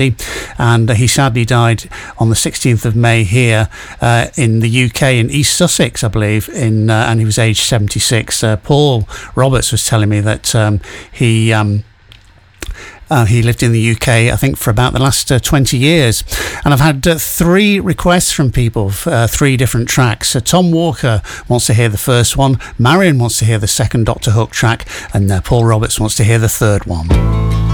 and he sadly died on the 16th of May here in the UK, in East Sussex, I believe, and he was aged 76. Paul Roberts was telling me that he lived in the UK, I think, for about the last 20 years. And I've had 3 requests from people, 3 different tracks. Tom Walker wants to hear the first one, Marion wants to hear the second Dr. Hook track, and Paul Roberts wants to hear the third one.